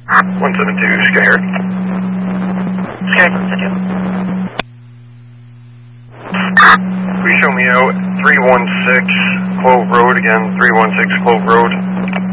172, Skyherd. Skyherd 172. Please show me out 316 Clove Road again, 316 Clove Road.